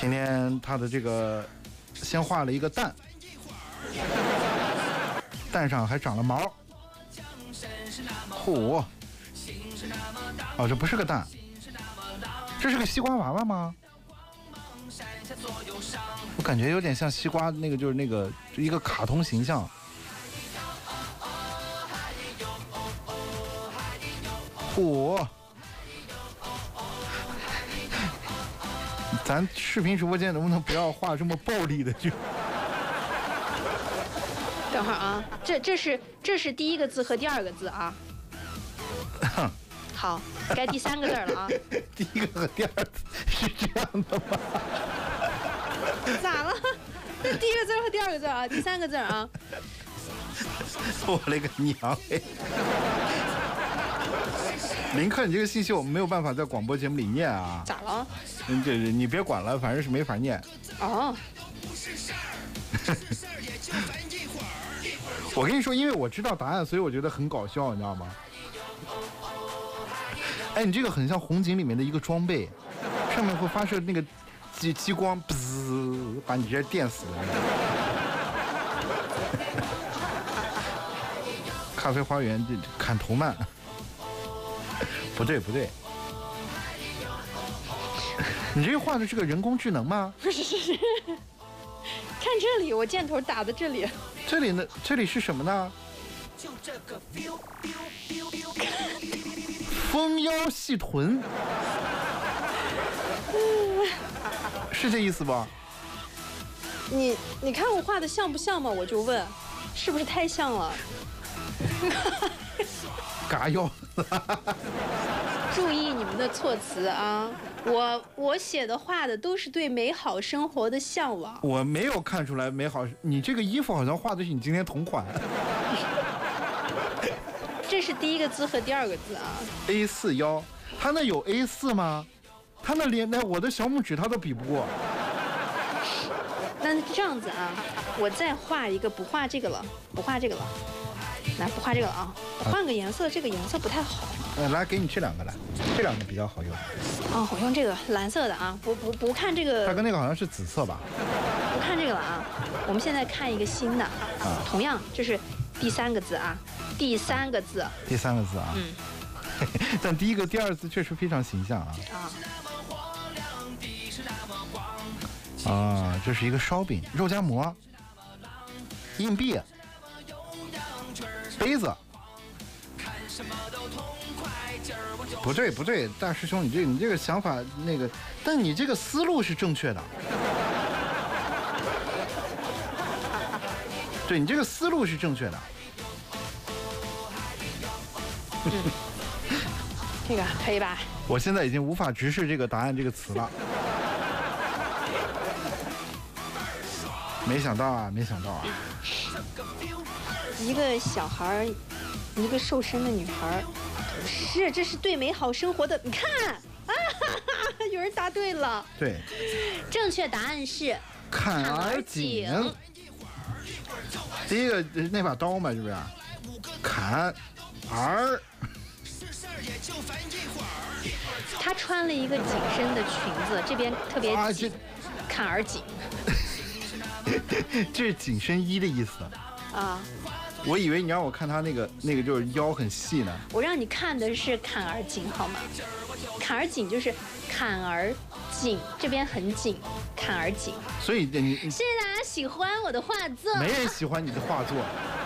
今天他的这个先画了一个蛋，蛋上还长了毛。嚯！哦，这不是个蛋，这是个西瓜娃娃吗？我感觉有点像西瓜那个，就是那个一个卡通形象。嚯！咱视频直播间能不能不要画这么暴力的剧？ 等会儿啊，这是第一个字和第二个字啊。好，该第三个字了啊。 第一个和第二个字是这样的吗？ 咋了？这第一个字和第二个字啊，第三个字啊。 我勒个娘哎！林克，你这个信息我们没有办法在广播节目里念啊。 咋了？ 这你别管了，反正是没法念。 哦。 我跟你说，因为我知道答案，所以我觉得很搞笑，你知道吗？哎，你这个很像红警里面的一个装备，上面会发射那个激光，滋，把你直接电死了。咖啡花园这砍头曼，不对不对，你这个画的是个人工智能吗？ 不是，看这里，我箭头打在这里。 这里呢？这里是什么呢？蜂腰细臀，是这意思吧？ 你看我画的像不像吗？我就问，是不是太像了？ 嘎腰。 注意你们的措辞啊！我写的画的都是对美好生活的向往。 我没有看出来美好，你这个衣服好像画的是你今天同款。 这是第一个字和第二个字啊。 A4 腰，他那有 A4 吗？他那连我的小拇指他都比不过。 那这样子啊，我再画一个，不画这个了，来，不画这个了啊，我换个颜色，这个颜色不太好。 来，给你这两个来，这两个比较好用。 哦，我用这个蓝色的啊，不看这个。 它跟那个好像是紫色吧？ 不看这个了啊，我们现在看一个新的，同样这是第三个字啊，第三个字啊。但第一个、第二字确实非常形象啊。 啊，这是一个烧饼、肉夹馍、硬币、杯子。不对，大师兄，你这个想法那个，但你这个思路是正确的。对，你这个思路是正确的。 这个可以吧？ 我现在已经无法直视这个答案这个词了。没想到啊！ 一个小孩，一个瘦身的女孩，这是对美好生活的。你看啊，有人答对了。 对， 正确答案是坎儿井。第一个那把刀嘛，是不是？坎儿。 她穿了一个紧身的裙子，这边特别紧，坎儿井。 这是紧身衣的意思啊！ 我以为你让我看他那个就是腰很细呢。 我让你看的是坎儿井好吗？坎儿井就是坎儿井，这边很紧，坎儿井。 所以你谢谢大家喜欢我的画作。 没人喜欢你的画作。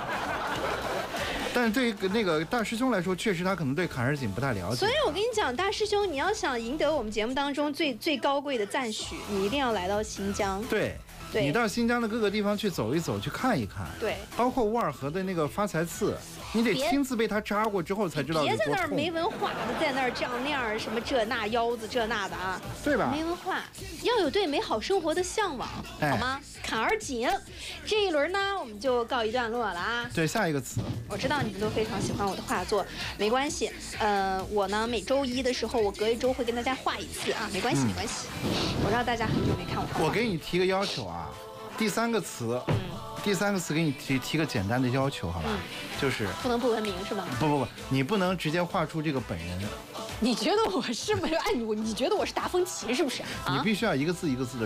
但是对于那个大师兄来说，确实他可能对坎儿井不太了解。 所以我跟你讲，大师兄，你要想赢得我们节目当中最高贵的赞许，你一定要来到新疆。 对。你到新疆的各个地方去走一走，去看一看。 对， 包括沃尔河的那个发财刺，你得亲自被他扎过之后才知道有多痛。 别在那儿没文化的，在那儿这样那样什么这那腰子这那的啊， 对吧？ 没文化，要有对美好生活的向往，好吗？坎儿井，这一轮呢，我们就告一段落了啊。 对，下一个词。 我知道你们都非常喜欢我的画作，没关系。我呢每周一的时候，我隔一周会跟大家画一次啊，没关系。我知道大家很久没看我画。 我给你提个要求啊，第三个词给你提个简单的要求，好吧？就是不能不文明是吗？ 不，你不能直接画出这个本人。 你觉得我是没有？哎，你觉得我是达芬奇是不是？ 你必须要一个字一个字的